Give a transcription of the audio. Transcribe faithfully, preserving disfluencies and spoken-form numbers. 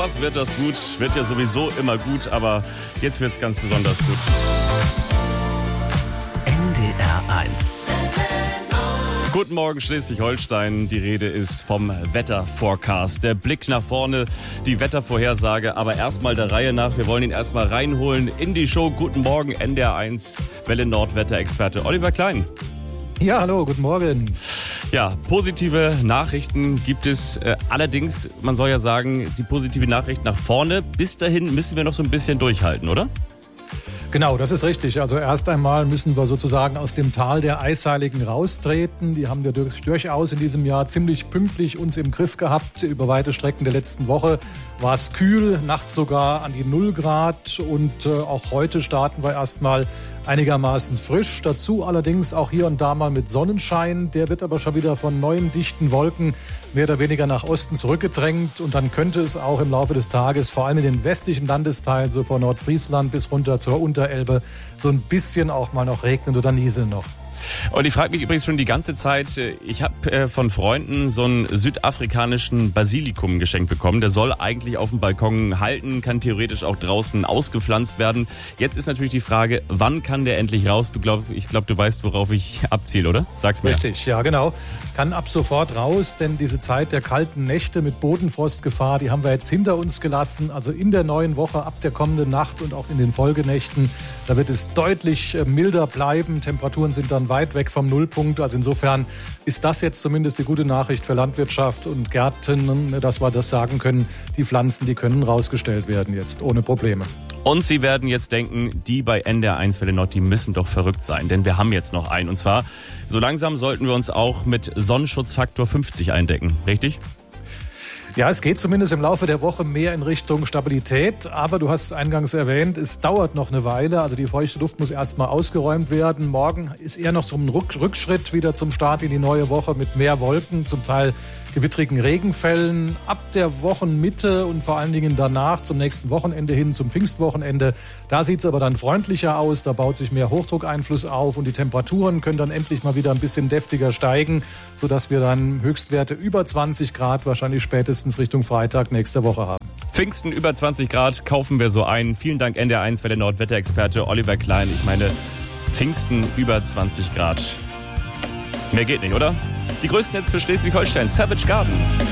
was wird das gut? Wird ja sowieso immer gut, aber jetzt wird's ganz besonders gut. N D R eins. Guten Morgen Schleswig-Holstein. Die Rede ist vom Wetterforecast. Der Blick nach vorne, die Wettervorhersage. Aber erstmal der Reihe nach. Wir wollen ihn erstmal reinholen in die Show. Guten Morgen, N D R eins, Welle Nord Wetterexperte Oliver Klein. Ja, hallo, guten Morgen. Ja, positive Nachrichten gibt es. Äh, allerdings, man soll ja sagen, die positive Nachricht nach vorne. Bis dahin müssen wir noch so ein bisschen durchhalten, oder? Genau, das ist richtig. Also erst einmal müssen wir sozusagen aus dem Tal der Eisheiligen raustreten. Die haben wir durch, durchaus in diesem Jahr ziemlich pünktlich uns im Griff gehabt. Über weite Strecken der letzten Woche war es kühl, nachts sogar an die null Grad. Und äh, auch heute starten wir erstmal einigermaßen frisch. Dazu allerdings auch hier und da mal mit Sonnenschein. Der wird aber schon wieder von neuen dichten Wolken mehr oder weniger nach Osten zurückgedrängt. Und dann könnte es auch im Laufe des Tages, vor allem in den westlichen Landesteilen, so von Nordfriesland bis runter zur Unterelbe, so ein bisschen auch mal noch regnen oder nieseln noch. Und ich frage mich übrigens schon die ganze Zeit, ich habe äh, von Freunden so einen südafrikanischen Basilikum geschenkt bekommen. Der soll eigentlich auf dem Balkon halten, kann theoretisch auch draußen ausgepflanzt werden. Jetzt ist natürlich die Frage, wann kann der endlich raus? Du glaub, ich glaube, du weißt, worauf ich abziele, oder? Sag's mir. Richtig, ja genau. Kann ab sofort raus, denn diese Zeit der kalten Nächte mit Bodenfrostgefahr, die haben wir jetzt hinter uns gelassen. Also in der neuen Woche, ab der kommenden Nacht und auch in den Folgenächten, da wird es deutlich milder bleiben. Temperaturen sind dann weit weg vom Nullpunkt. Also insofern ist das jetzt zumindest die gute Nachricht für Landwirtschaft und Gärten, dass wir das sagen können. Die Pflanzen, die können rausgestellt werden jetzt ohne Probleme. Und Sie werden jetzt denken, die bei N D R eins Welle Nord, die müssen doch verrückt sein. Denn wir haben jetzt noch einen. Und zwar, so langsam sollten wir uns auch mit Sonnenschutzfaktor fünfzig eindecken. Richtig? Ja, es geht zumindest im Laufe der Woche mehr in Richtung Stabilität. Aber du hast es eingangs erwähnt, es dauert noch eine Weile. Also die feuchte Luft muss erstmal ausgeräumt werden. Morgen ist eher noch so ein Rückschritt wieder zum Start in die neue Woche mit mehr Wolken, zum Teil gewittrigen Regenfällen. Ab der Wochenmitte und vor allen Dingen danach zum nächsten Wochenende hin, zum Pfingstwochenende, da sieht es aber dann freundlicher aus. Da baut sich mehr Hochdruckeinfluss auf und die Temperaturen können dann endlich mal wieder ein bisschen deftiger steigen, sodass wir dann Höchstwerte über zwanzig Grad wahrscheinlich spätestens Richtung Freitag nächste Woche haben. Pfingsten über zwanzig Grad kaufen wir so ein. Vielen Dank N D R eins Welle Nord Wetterexperte Oliver Klein. Ich meine, Pfingsten über zwanzig Grad. Mehr geht nicht, oder? Die größten Hits für Schleswig-Holstein, Savage Garden.